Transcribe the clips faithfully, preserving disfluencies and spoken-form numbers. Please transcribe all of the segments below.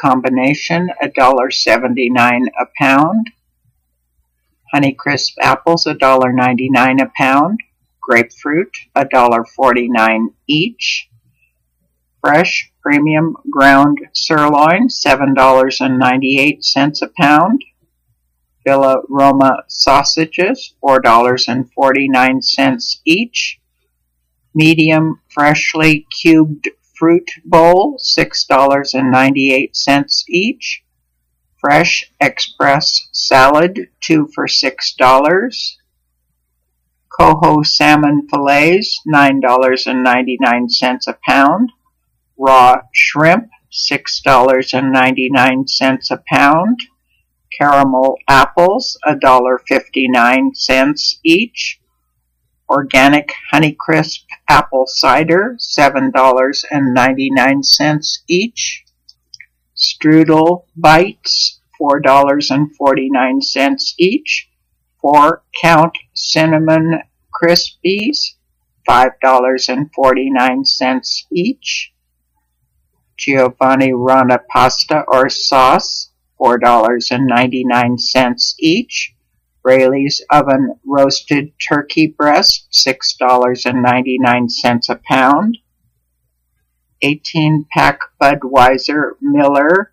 combination, one dollar seventy-nine a pound. Honeycrisp apples, one dollar ninety-nine a pound. Grapefruit, one dollar forty-nine each. Fresh premium ground sirloin, seven dollars and ninety-eight cents a pound. Villa Roma sausages, four dollars and forty-nine cents each. Medium freshly cubed fruit bowl, six dollars and ninety-eight cents each. Fresh express salad, two for six dollars. Coho salmon fillets, nine dollars and ninety-nine cents a pound. Raw shrimp, six dollars and ninety-nine cents a pound. Caramel apples, one dollar and fifty-nine cents each. Organic Honeycrisp apple cider, seven dollars and ninety-nine cents each. Strudel bites, four dollars and forty-nine cents each. Four count cinnamon Krispies, five dollars and forty-nine cents each. Giovanni Rana pasta or sauce, four dollars and ninety-nine cents each. Raley's oven roasted turkey breast, six dollars and ninety-nine cents a pound. eighteen pack Budweiser Miller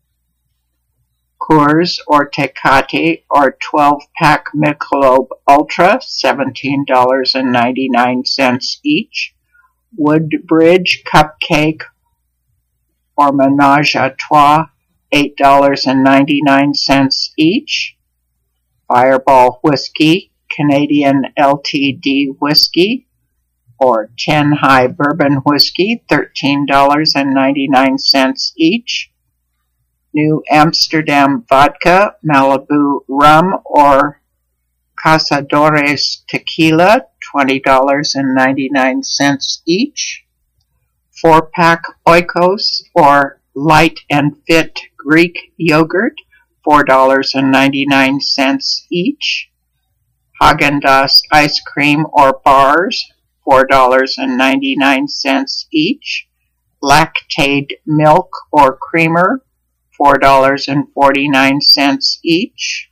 Coors or Tecate or twelve pack Michelob Ultra, seventeen dollars and ninety-nine cents each. Woodbridge Cupcake or Menage a Trois, eight dollars and ninety-nine cents each. Fireball Whiskey, Canadian L T D Whiskey, or ten High Bourbon Whiskey, thirteen dollars and ninety-nine cents each. New Amsterdam Vodka, Malibu Rum, or Cazadores Tequila, twenty dollars and ninety-nine cents each. four pack Oikos, or Light and Fit Greek Yogurt, four dollars and ninety-nine cents each. Haagen-Dazs ice cream or bars, four dollars and ninety-nine cents each. Lactaid milk or creamer, four dollars and forty-nine cents each.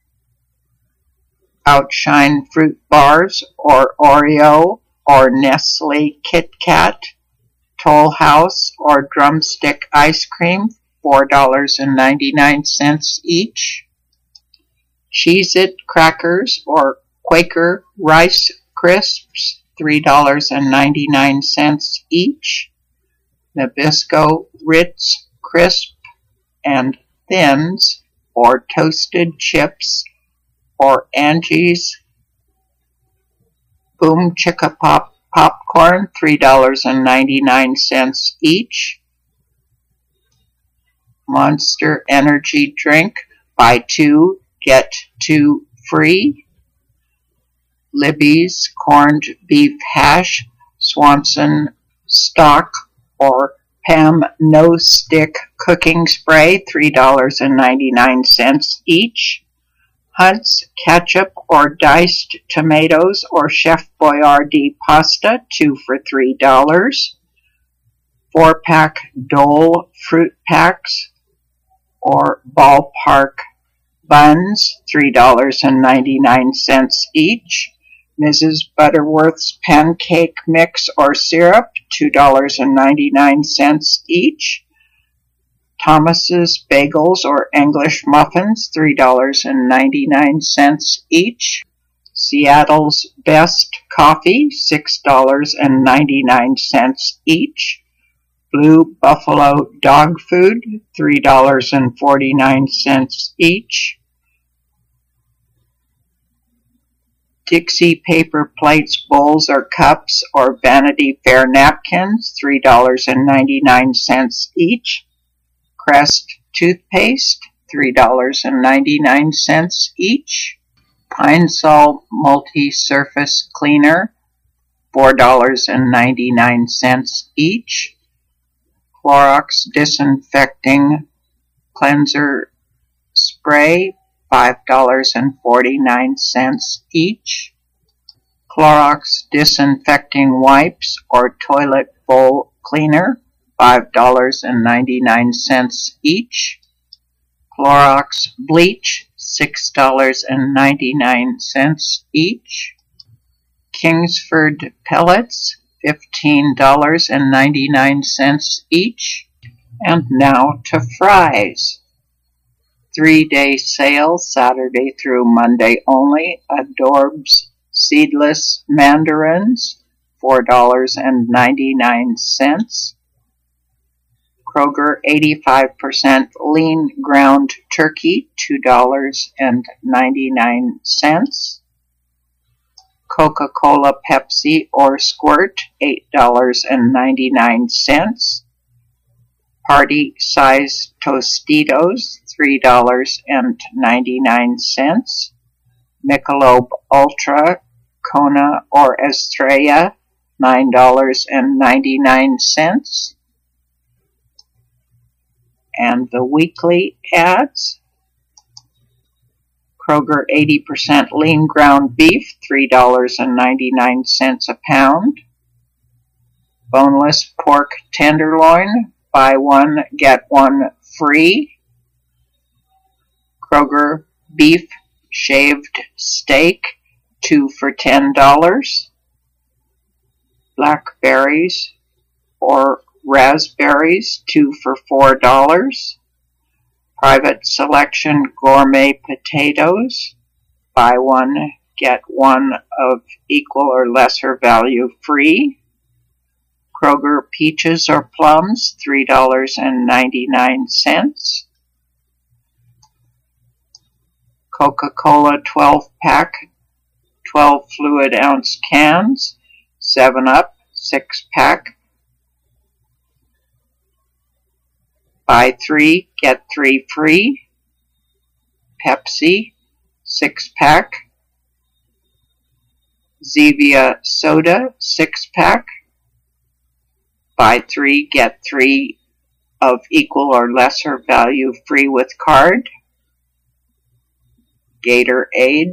Outshine fruit bars or Oreo or Nestle Kit Kat, Toll House or drumstick ice cream, four dollars and ninety-nine cents each. Cheez-It crackers or Quaker Rice Crisps, three dollars and ninety-nine cents each. Nabisco Ritz Crisp and Thins or toasted chips or Angie's Boom Chicka Pop popcorn, three dollars and ninety-nine cents each. Monster Energy drink, buy two, get two free. Libby's corned beef hash, Swanson stock, or Pam no stick cooking spray, three dollars and ninety-nine cents each. Hunt's ketchup or diced tomatoes or Chef Boyardee pasta, two for three dollars. Four pack Dole fruit packs or Ballpark buns, three dollars and ninety-nine cents each. Missus Butterworth's pancake mix or syrup, two dollars and ninety-nine cents each. Thomas's bagels or English muffins, three dollars and ninety-nine cents each. Seattle's Best coffee, six dollars and ninety-nine cents each. Blue Buffalo dog food, three dollars and forty-nine cents each. Dixie paper plates, bowls, or cups, or Vanity Fair napkins, three dollars and ninety-nine cents each. Crest toothpaste, three dollars and ninety-nine cents each. Pine Sol multi-surface cleaner, four dollars and ninety-nine cents each. Clorox disinfecting cleanser spray, five dollars and forty-nine cents each. Clorox disinfecting wipes or toilet bowl cleaner, five dollars and ninety-nine cents each. Clorox bleach, six dollars and ninety-nine cents each. Kingsford pellets, fifteen dollars and ninety-nine cents each. And now to fries. Three-day sale, Saturday through Monday only. Adorbs seedless mandarins, four dollars and ninety-nine cents. Kroger eighty-five percent lean ground turkey, two dollars and ninety-nine cents. Coca-Cola, Pepsi, or Squirt, eight dollars and ninety-nine cents. Party size Tostitos, three dollars and ninety-nine cents. Michelob Ultra, Kona, or Estrella, nine dollars and ninety-nine cents. And the weekly ads. Kroger eighty percent lean ground beef, three dollars and ninety-nine cents a pound. Boneless pork tenderloin, buy one, get one free. Kroger beef shaved steak, two for ten dollars. Blackberries or raspberries, two for four dollars. Private Selection gourmet potatoes, buy one, get one of equal or lesser value free. Kroger peaches or plums, three dollars and ninety-nine cents. Coca-Cola twelve pack, twelve fluid ounce cans, seven up, six pack. Buy three, get three free. Pepsi, six pack. Zevia soda, six pack. Buy three, get three of equal or lesser value free with card. Gatorade,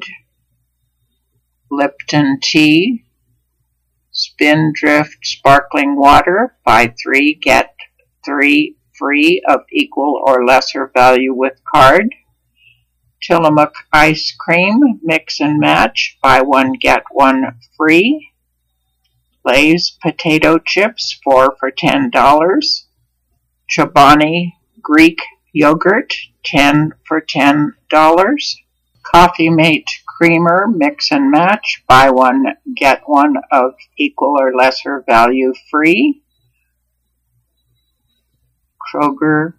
Lipton tea, Spindrift sparkling water, buy three, get three free of equal or lesser value with card. Tillamook ice cream, mix and match, buy one, get one free. Lay's potato chips, four for ten dollars. Chobani Greek yogurt, ten for ten dollars. Coffee Mate creamer, mix and match, buy one, get one of equal or lesser value free. Kroger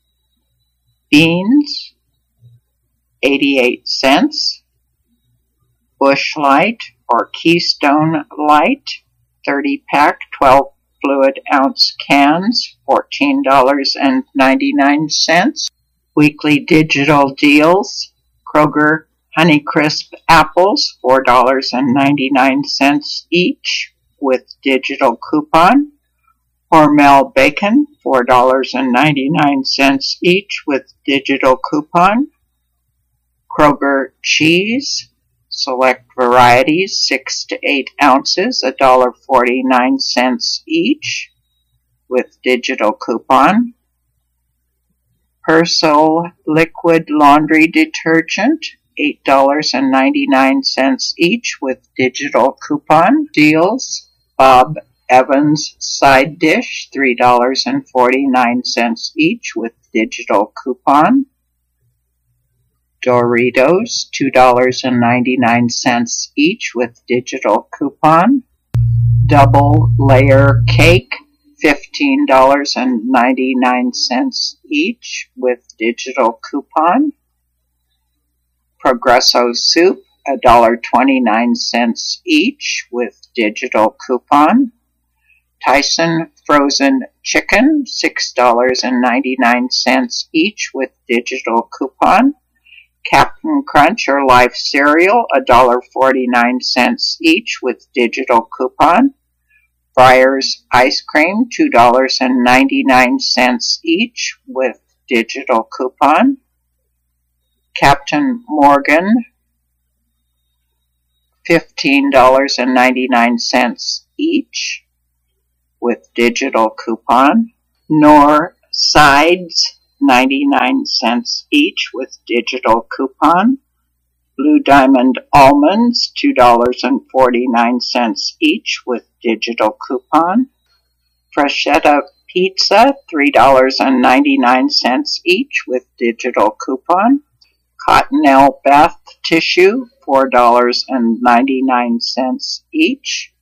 beans, eighty-eight cents. Busch Light or Keystone Light, thirty pack, twelve fluid ounce cans, fourteen dollars and ninety-nine cents. Weekly digital deals. Kroger Honeycrisp apples, four dollars and ninety-nine cents each with digital coupon. Hormel bacon, four dollars and ninety-nine cents each with digital coupon. Kroger cheese, select varieties, six to eight ounces, one dollar and forty-nine cents each with digital coupon. Persil liquid laundry detergent, eight dollars and ninety-nine cents each with digital coupon. Deals, Bob Evans side dish, three dollars and forty-nine cents each with digital coupon. Doritos, two dollars and ninety-nine cents each with digital coupon. Double layer cake, fifteen dollars and ninety-nine cents each with digital coupon. Progresso soup, one dollar and twenty-nine cents each with digital coupon. Tyson frozen chicken, six dollars and ninety-nine cents each with digital coupon. Captain Crunch or Life cereal, one dollar and forty-nine cents each with digital coupon. Breyers ice cream, two dollars and ninety-nine cents each with digital coupon. Captain Morgan, fifteen dollars and ninety-nine cents each with digital coupon. Knorr sides, ninety-nine cents each with digital coupon. Blue Diamond almonds, two dollars and forty-nine cents each with digital coupon. Freshetta pizza, three dollars and ninety-nine cents each with digital coupon. Cottonelle bath tissue, four dollars and ninety-nine cents each.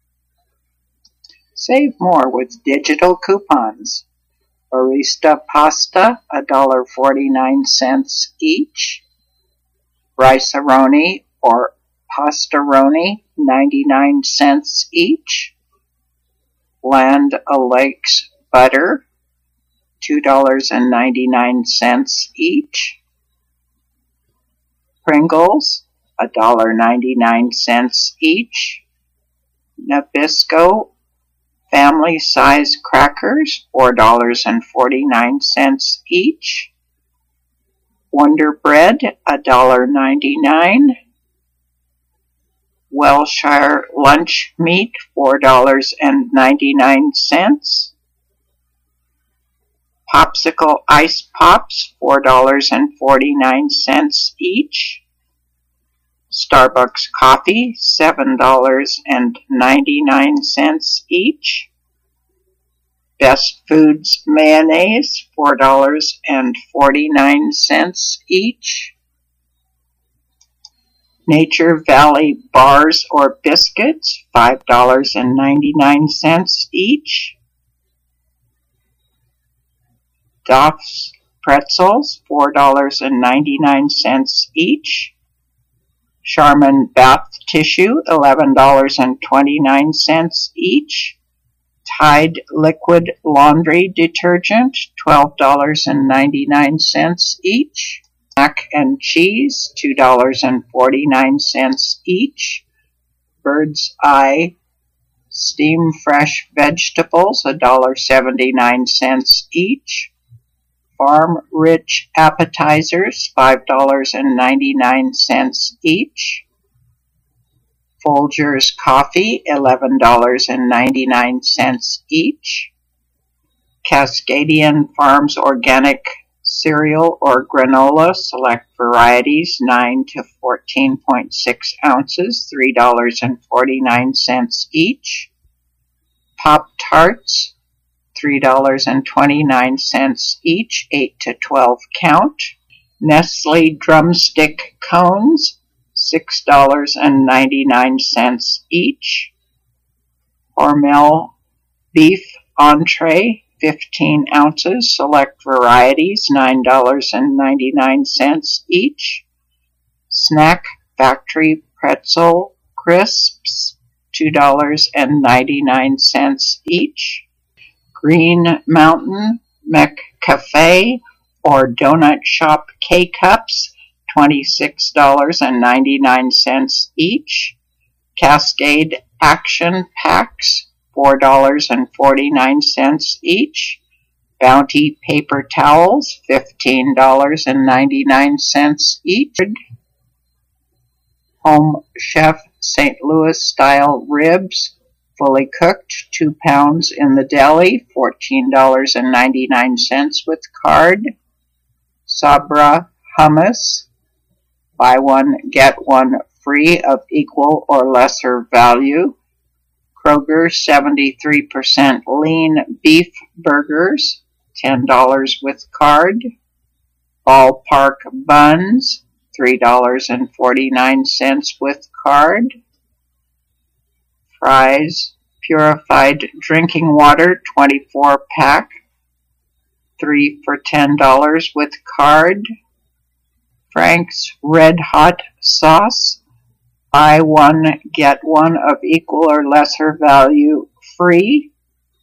Save more with digital coupons. Barista pasta, one dollar and forty-nine cents each. Rice-A-Roni or Pastaroni, ninety-nine cents each. Land O'Lakes butter, two dollars and ninety-nine cents each. Pringles, one dollar and ninety-nine cents each. Nabisco family size crackers, four dollars and forty-nine cents each. Wonder Bread, one dollar and ninety-nine cents. Welshire lunch meat, four dollars and ninety-nine cents. Popsicle ice pops, four dollars and forty-nine cents each. Starbucks coffee, seven dollars and ninety-nine cents each. Best Foods mayonnaise, four dollars and forty-nine cents each. Nature Valley bars or biscuits, five dollars and ninety-nine cents each. Duff's pretzels, four dollars and ninety-nine cents each. Charmin bath tissue, eleven dollars and twenty-nine cents each. Tide liquid laundry detergent, twelve dollars and ninety-nine cents each. Mac and cheese, two dollars and forty-nine cents each. Bird's Eye steam fresh vegetables, one dollar and seventy-nine cents each. Farm Rich appetizers, five dollars and ninety-nine cents each. Folgers coffee, eleven dollars and ninety-nine cents each. Cascadian Farms organic cereal or granola, select varieties, nine to fourteen point six ounces, three dollars and forty-nine cents each. Pop-Tarts, three dollars and twenty-nine cents each, eight to twelve count. Nestle drumstick cones, six dollars and ninety-nine cents each. Hormel beef entree, fifteen ounces, select varieties, nine dollars and ninety-nine cents each. Snack Factory pretzel crisps, two dollars and ninety-nine cents each. Green Mountain McCafe or Donut Shop K-Cups, twenty-six dollars and ninety-nine cents each. Cascade Action Packs, four dollars and forty-nine cents each. Bounty paper towels, fifteen dollars and ninety-nine cents each. Home Chef Saint Louis style ribs, fully cooked, two pounds in the deli, fourteen dollars and ninety-nine cents with card. Sabra hummus, buy one, get one free of equal or lesser value. Kroger seventy-three percent lean beef burgers, ten dollars with card. Ballpark buns, three dollars and forty-nine cents with card. Fry's purified drinking water, twenty-four pack, three for ten dollars with card. Frank's Red Hot sauce, buy one, get one of equal or lesser value free.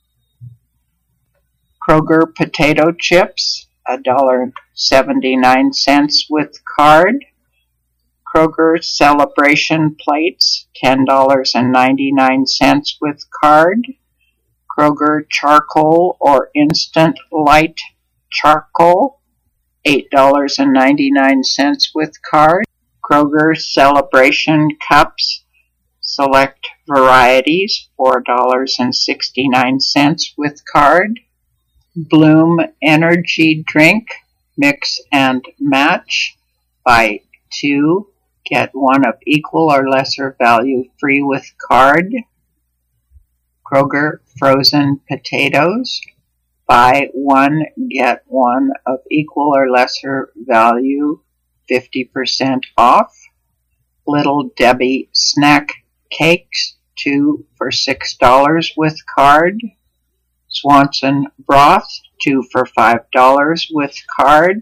Kroger potato chips, one dollar and seventy-nine cents with card. Kroger celebration plates, ten dollars and ninety-nine cents with card. Kroger charcoal or instant light charcoal, eight dollars and ninety-nine cents with card. Kroger celebration cups, select varieties, four dollars and sixty-nine cents with card. Bloom Energy Drink Mix and Match. Buy two, get one of equal or lesser value free with card. Kroger Frozen Potatoes. Buy one, get one of equal or lesser value fifty percent off. Little Debbie Snack Cakes, two for six dollars with card. Swanson Broth, two for five dollars with card.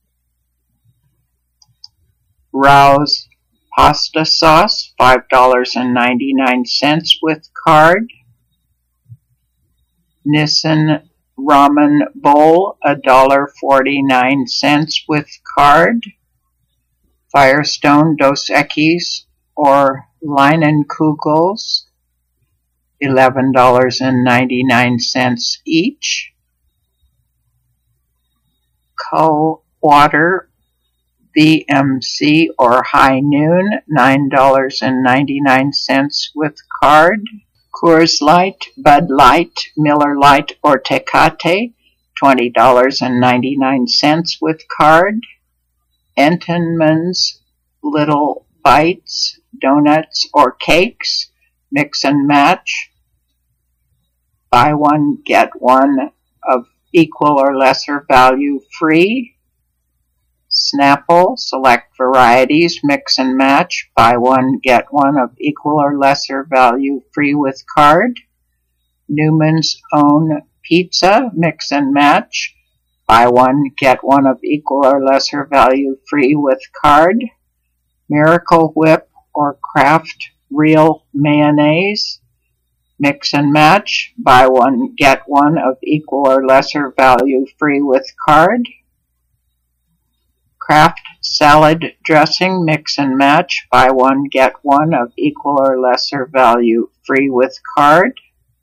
Rouse Pasta Sauce, five dollars and ninety-nine cents with card. Nissin Ramen Bowl, one dollar and forty-nine cents with card. Firestone Dos Equis or Leinenkugels, eleven dollars and ninety-nine cents each. Co Water B M C or High Noon, nine dollars and ninety-nine cents with card. Coors Light, Bud Light, Miller Lite or Tecate, twenty dollars and ninety-nine cents with card. Entenmann's Little Bites, Donuts or Cakes, Mix and Match. Buy one, get one of equal or lesser value free. Snapple Select Varieties Mix and Match. Buy one, get one of equal or lesser value free with card. Newman's Own Pizza Mix and Match. Buy one, get one of equal or lesser value free with card. Miracle Whip or Kraft Real Mayonnaise Mix and Match. Buy one, get one of equal or lesser value free with card. Kraft Salad Dressing Mix and Match. Buy one, get one of equal or lesser value free with card.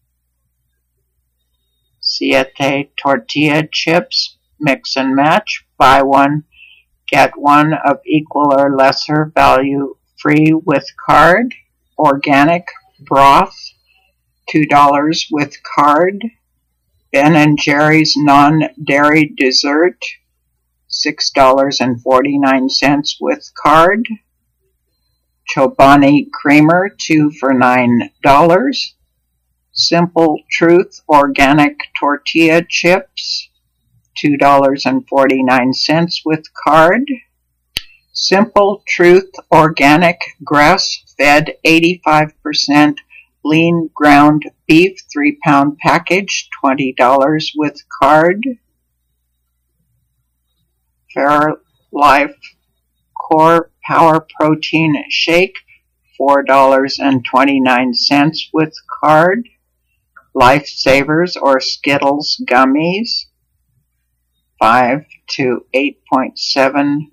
Siete Tortilla Chips Mix and Match. Buy one, get one of equal or lesser value free with card. Organic Broth, two dollars with card. Ben and Jerry's Non-Dairy Dessert, six dollars and forty-nine cents with card. Chobani Creamer, two for nine dollars. Simple Truth Organic Tortilla Chips, two dollars and forty-nine cents with card. Simple Truth Organic Grass-Fed eighty-five percent Lean Ground Beef three pound package, twenty dollars with card. Fairlife Core Power Protein Shake, four dollars and twenty-nine cents with card. Lifesavers or Skittles Gummies, five to eight point seven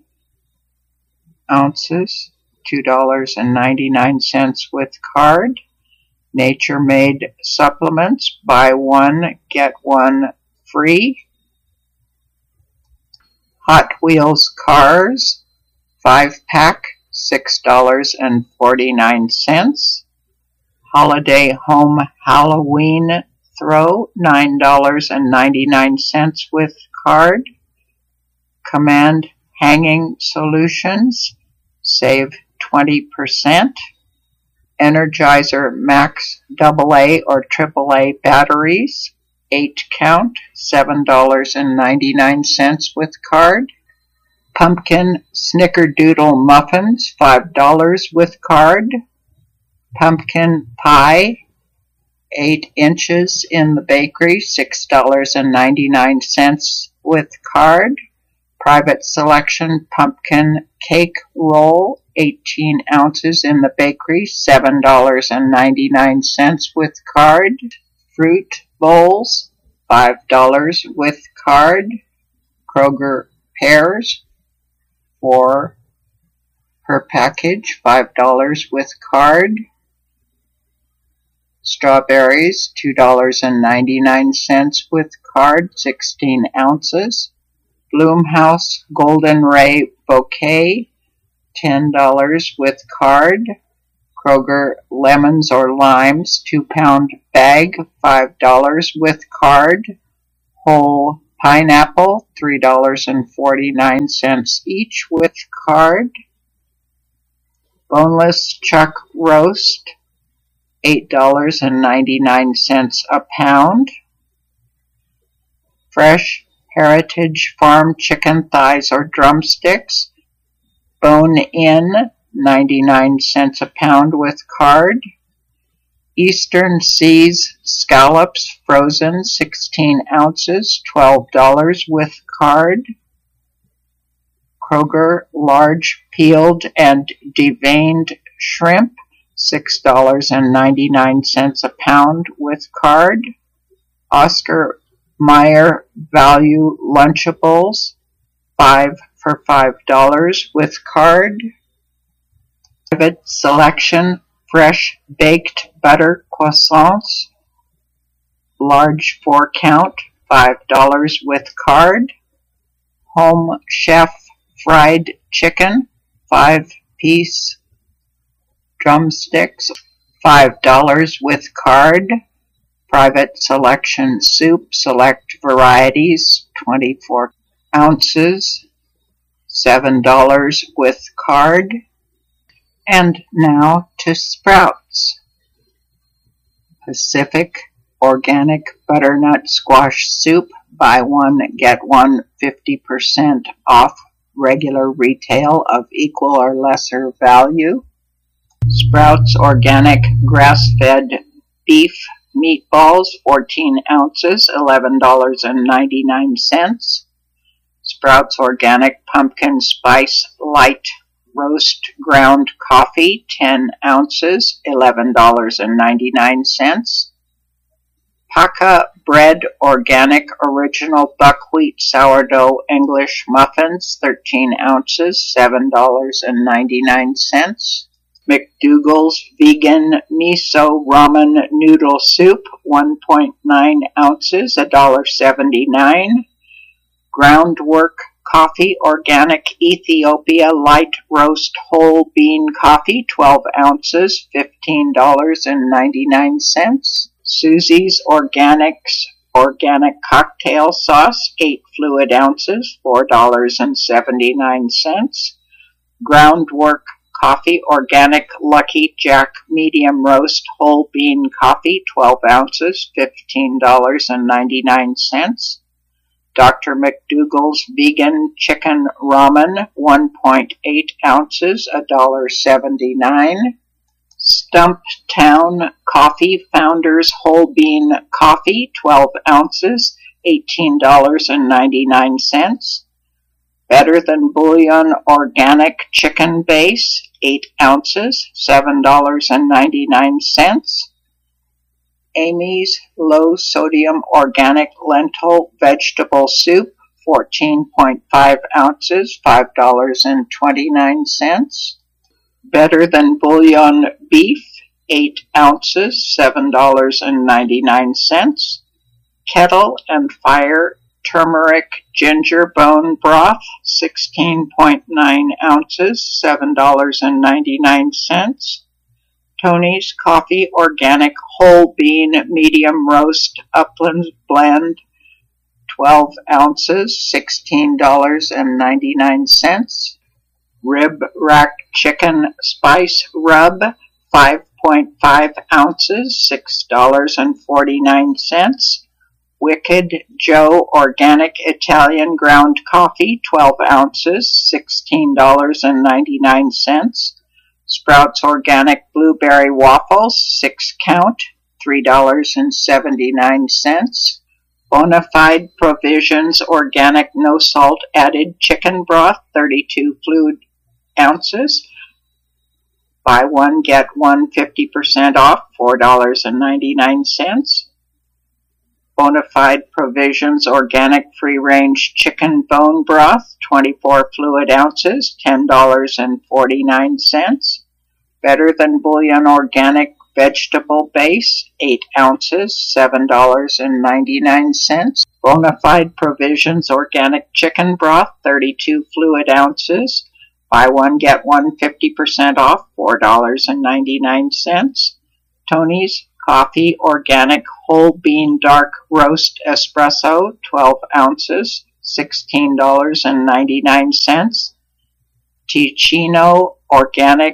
ounces, two dollars and ninety-nine cents with card. Nature Made Supplements, buy one, get one free. Hot Wheels Cars, five pack, six dollars and forty-nine cents. Holiday Home Halloween Throw, nine dollars and ninety-nine cents with card. Command Hanging Solutions, save twenty percent. Energizer Max double A or triple A batteries, eight count, seven dollars and ninety-nine cents with card. Pumpkin Snickerdoodle Muffins, five dollars with card. Pumpkin Pie, eight inches in the bakery, six dollars and ninety-nine cents with card. Private Selection Pumpkin Cake Roll, eighteen ounces in the bakery, seven dollars and ninety-nine cents with card. Fruit Bowls, five dollars with card. Kroger Pears, four per package, five dollars with card. Strawberries, two dollars and ninety-nine cents with card, sixteen ounces. Bloomhouse Golden Ray Bouquet, ten dollars with card. Kroger Lemons or Limes, two pound bag, five dollars with card. Whole pineapple, three dollars and forty-nine cents each with card. Boneless chuck roast, eight dollars and ninety-nine cents a pound. Fresh Heritage Farm chicken thighs or drumsticks, bone-in, ninety-nine cents a pound with card. Eastern Seas scallops, frozen, sixteen ounces, twelve dollars with card. Kroger large peeled and deveined shrimp, six dollars and ninety-nine cents a pound with card. Oscar Mayer value Lunchables, five for five dollars with card. Private Selection fresh baked butter croissants, large four count, five dollars with card. Home Chef fried chicken, five piece drumsticks, five dollars with card. Private Selection soup, select varieties, twenty-four ounces, seven dollars with card. And now to Sprouts. Pacific Organic Butternut Squash Soup, buy one, get one, fifty percent off regular retail of equal or lesser value. Sprouts Organic Grass-Fed Beef Meatballs, fourteen ounces, eleven dollars and ninety-nine cents. Sprouts Organic Pumpkin Spice Light Roast Ground Coffee, ten ounces, eleven dollars and ninety-nine cents. Paca Bread Organic Original Buckwheat Sourdough English Muffins, thirteen ounces, seven dollars and ninety-nine cents. McDougall's Vegan Miso Ramen Noodle Soup, one point nine ounces, one dollar and seventy-nine cents. Groundwork Coffee Organic Ethiopia Light Roast Whole Bean Coffee, twelve ounces, fifteen dollars and ninety-nine cents. Susie's Organics Organic Cocktail Sauce, eight fluid ounces, four dollars and seventy-nine cents. Groundwork Coffee Organic Lucky Jack Medium Roast Whole Bean Coffee, twelve ounces, fifteen dollars and ninety-nine cents. Doctor McDougall's Vegan Chicken Ramen, one point eight ounces, one dollar and seventy-nine cents. Stumptown Coffee Founders Whole Bean Coffee, twelve ounces, eighteen dollars and ninety-nine cents. Better Than Bouillon Organic Chicken Base, eight ounces, seven dollars and ninety-nine cents. Amy's Low Sodium Organic Lentil Vegetable Soup, fourteen point five ounces, five dollars and twenty-nine cents. Better Than Bouillon Beef, eight ounces, seven dollars and ninety-nine cents. Kettle and Fire Turmeric Ginger Bone Broth, sixteen point nine ounces, seven dollars and ninety-nine cents. Tony's Coffee Organic Whole Bean Medium Roast Upland Blend, twelve ounces, sixteen dollars and ninety-nine cents. Rib Rack Chicken Spice Rub, five point five ounces, six dollars and forty-nine cents. Wicked Joe Organic Italian Ground Coffee, twelve ounces, sixteen dollars and ninety-nine cents. Sprouts Organic Blueberry Waffles, six count, three dollars and seventy-nine cents. Bonafide Provisions Organic No Salt Added Chicken Broth, thirty-two fluid ounces. Buy one, get one, fifty percent off, four dollars and ninety-nine cents. Bonafide Provisions Organic Free Range Chicken Bone Broth, twenty-four fluid ounces, ten dollars and forty-nine cents. Better Than Bouillon Organic Vegetable Base, eight ounces, seven dollars and ninety-nine cents. Bonafide Provisions Organic Chicken Broth, thirty-two fluid ounces. Buy one, get one, fifty percent off, four dollars and ninety-nine cents. Tony's Coffee Organic Whole Bean Dark Roast Espresso, twelve ounces, sixteen dollars and ninety-nine cents. Ticino Organic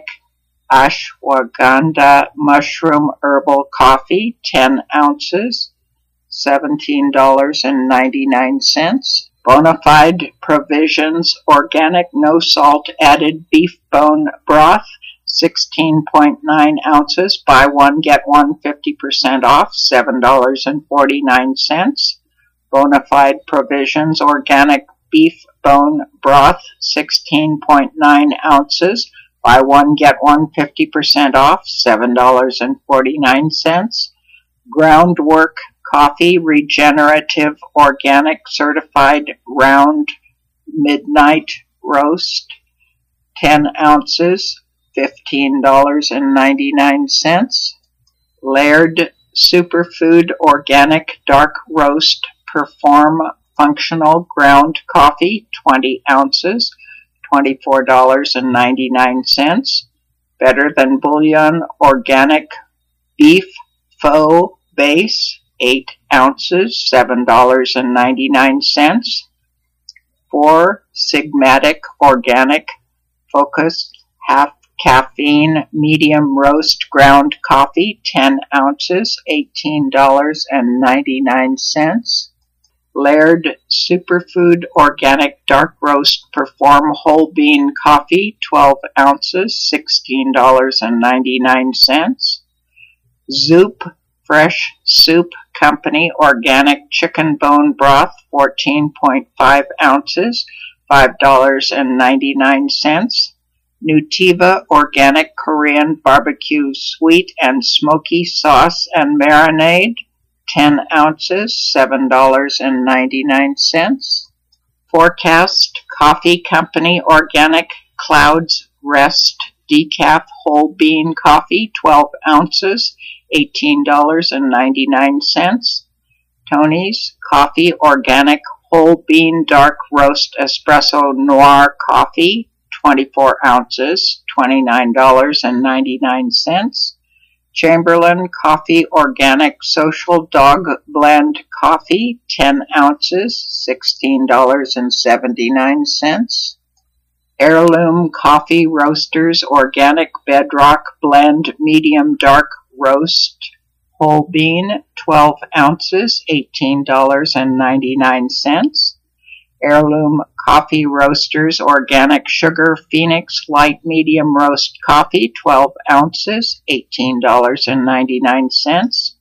Ashwagandha Mushroom Herbal Coffee, ten ounces, seventeen dollars and ninety-nine cents. Bonafide Provisions Organic No Salt Added Beef Bone Broth, sixteen point nine ounces, buy one, get one fifty percent off, seven dollars and forty-nine cents. Bonafide Provisions Organic Beef Bone Broth, sixteen point nine ounces, buy one, get one fifty percent off, seven dollars and forty-nine cents. Groundwork Coffee Regenerative Organic Certified Round Midnight Roast, ten ounces, fifteen dollars and ninety-nine cents. Laird Superfood Organic Dark Roast Perform Functional Ground Coffee, twenty ounces, twenty-four dollars and ninety-nine cents. Better Than Bouillon Organic Beef Faux Base, eight ounces, seven dollars and ninety-nine cents. Four Sigmatic Organic Focused Half Caffeine Medium Roast Ground Coffee, ten ounces, eighteen dollars and ninety-nine cents. Laird Superfood Organic Dark Roast Perform Whole Bean Coffee, twelve ounces, sixteen dollars and ninety-nine cents. Zoop Fresh Soup Company Organic Chicken Bone Broth, fourteen point five ounces, five dollars and ninety-nine cents. Nutiva Organic Korean Barbecue Sweet and Smoky Sauce and Marinade, ten ounces, seven dollars and ninety-nine cents. Forecast Coffee Company Organic Clouds Rest Decaf Whole Bean Coffee, twelve ounces, eighteen dollars and ninety-nine cents. Tony's Coffee Organic Whole Bean Dark Roast Espresso Noir Coffee, twenty-four ounces, twenty-nine dollars and ninety-nine cents. Chamberlain Coffee Organic Social Dog Blend Coffee, ten ounces, sixteen dollars and seventy-nine cents. Heirloom Coffee Roasters Organic Bedrock Blend Medium Dark Roast Whole Bean, twelve ounces, eighteen dollars and ninety-nine cents. Heirloom Coffee Roasters Organic Sugar Phoenix Light Medium Roast Coffee, twelve ounces, eighteen dollars and ninety-nine cents.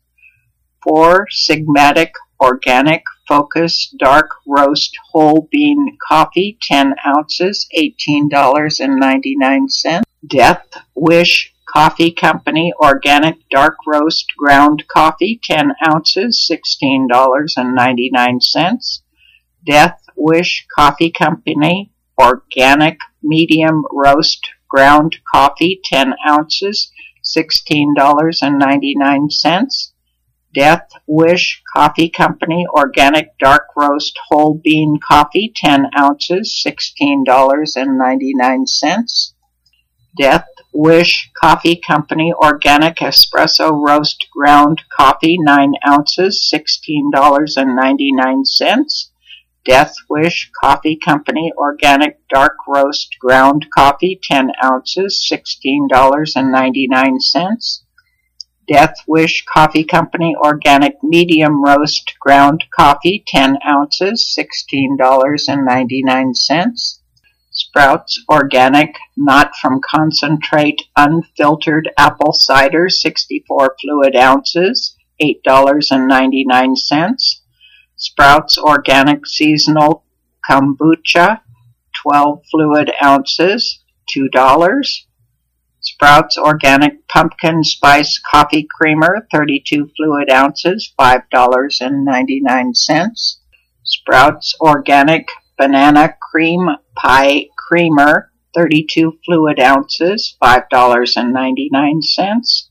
Four Sigmatic Organic Focus Dark Roast Whole Bean Coffee, ten ounces, eighteen dollars and ninety-nine cents. Death Wish Coffee Company Organic Dark Roast Ground Coffee, ten ounces, sixteen dollars and ninety-nine cents. Death Wish Coffee Company Organic Medium Roast Ground Coffee, ten ounces, sixteen dollars and ninety-nine cents. Death Wish Coffee Company Organic Dark Roast Whole Bean Coffee, ten ounces, sixteen dollars and ninety-nine cents. Death Wish Coffee Company Organic Espresso Roast Ground Coffee, nine ounces, sixteen dollars and ninety-nine cents. Death Wish Coffee Company Organic Dark Roast Ground Coffee, ten ounces, sixteen dollars and ninety-nine cents. Death Wish Coffee Company Organic Medium Roast Ground Coffee, ten ounces, sixteen dollars and ninety-nine cents. Sprouts Organic Not From Concentrate Unfiltered Apple Cider, sixty-four fluid ounces, eight dollars and ninety-nine cents. Sprouts Organic Seasonal Kombucha, twelve fluid ounces, two dollars. Sprouts Organic Pumpkin Spice Coffee Creamer, thirty-two fluid ounces, five dollars and ninety-nine cents. Sprouts Organic Banana Cream Pie Creamer, thirty-two fluid ounces, five dollars and ninety-nine cents.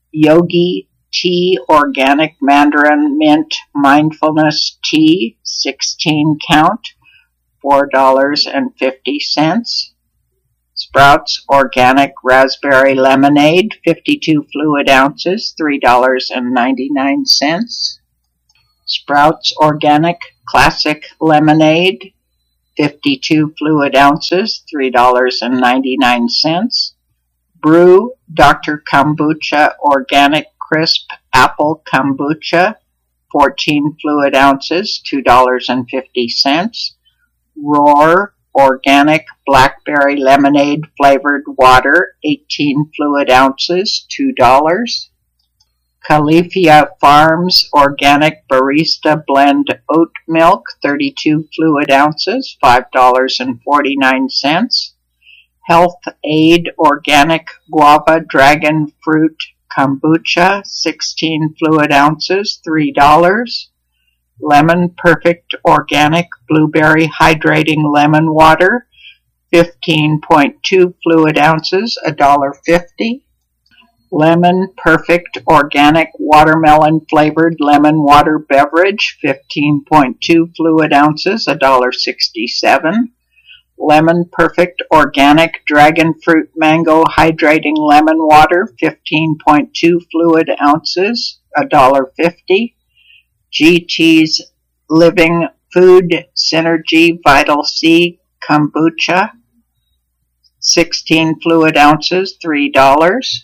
Yogi Tea Organic Mandarin Mint Mindfulness Tea, sixteen count, four dollars and fifty cents. Sprouts Organic Raspberry Lemonade, fifty-two fluid ounces, three dollars and ninety-nine cents. Sprouts Organic Classic Lemonade, fifty-two fluid ounces, three dollars and ninety-nine cents. Brew Doctor Kombucha Organic Crisp Apple Kombucha, fourteen fluid ounces, two dollars and fifty cents. Roar Organic Blackberry Lemonade Flavored Water, eighteen fluid ounces, two dollars. Califia Farms Organic Barista Blend Oat Milk, thirty-two fluid ounces, five dollars and forty-nine cents. Health Aid Organic Guava Dragon Fruit Kombucha, sixteen fluid ounces, three dollars. Lemon Perfect Organic Blueberry Hydrating Lemon Water, fifteen point two fluid ounces, one dollar fifty. Lemon Perfect Organic Watermelon Flavored Lemon Water Beverage, fifteen point two fluid ounces, one dollar sixty-seven. Lemon Perfect Organic Dragon Fruit Mango Hydrating Lemon Water, fifteen point two fluid ounces, one dollar fifty. G T's Living Food Synergy Vital C Kombucha, sixteen fluid ounces, three dollars.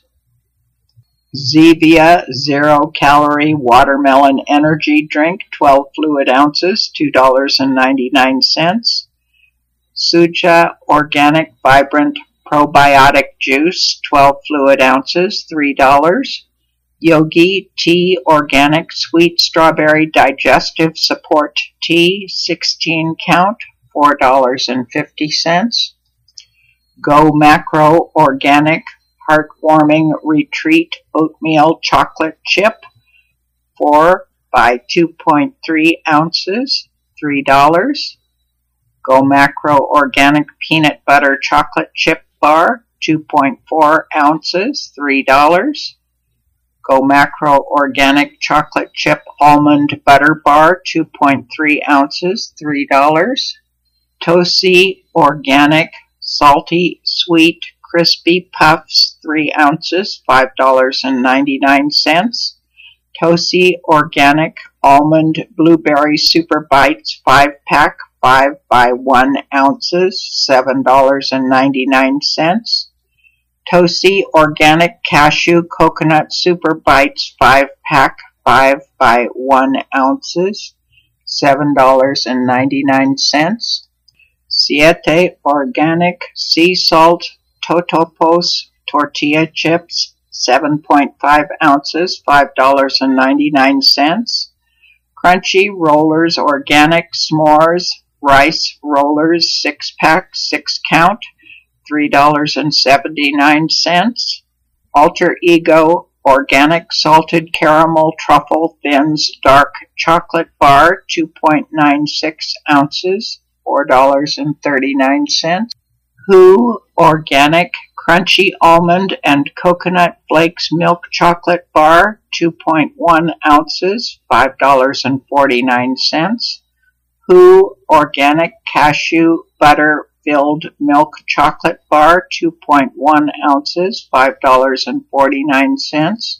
Zevia Zero Calorie Watermelon Energy Drink, twelve fluid ounces, two dollars and ninety-nine cents. Suja Organic Vibrant Probiotic Juice, twelve fluid ounces, three dollars. Yogi Tea Organic Sweet Strawberry Digestive Support Tea, sixteen count, four dollars and fifty cents. Go Macro Organic Heartwarming Retreat Oatmeal Chocolate Chip, four by two point three ounces, three dollars. Go Macro Organic Peanut Butter Chocolate Chip Bar, two point four ounces, three dollars. Go Macro Organic Chocolate Chip Almond Butter Bar, two point three ounces, three dollars. Tosi Organic Salty Sweet Crispy Puffs, three ounces, five dollars and ninety-nine cents. Tosi Organic Almond Blueberry Super Bites five pack, five by one ounces, seven dollars and ninety-nine cents. Tosi Organic Cashew Coconut Super Bites five pack, five by one ounces, seven dollars and ninety-nine cents. Siete Organic Sea Salt Totopos Tortilla Chips, seven point five ounces, five dollars and ninety-nine cents. Crunchy Rollers Organic S'mores Rice Rollers six pack, six count, three dollars and seventy-nine cents. Alter Ego Organic Salted Caramel Truffle Thins Dark Chocolate Bar, two point nine six ounces, four dollars and thirty-nine cents. Who Organic Crunchy Almond and Coconut Flakes Milk Chocolate Bar, two point one ounces, five dollars and forty-nine cents. Who Organic Cashew Butter Filled Milk Chocolate Bar, two point one ounces, five dollars and forty-nine cents.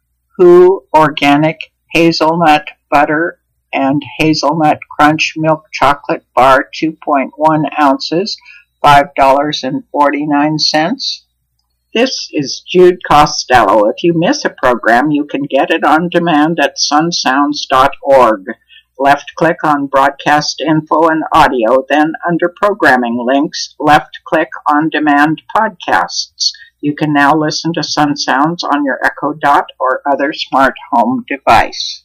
Who Organic Hazelnut Butter and Hazelnut Crunch Milk Chocolate Bar, two point one ounces, five dollars and forty-nine cents. This is Jude Costello. If you miss a program, you can get it on demand at sun sounds dot org. Left-click on Broadcast Info and Audio, then under Programming Links, left-click on Demand Podcasts. You can now listen to Sun Sounds on your Echo Dot or other smart home device.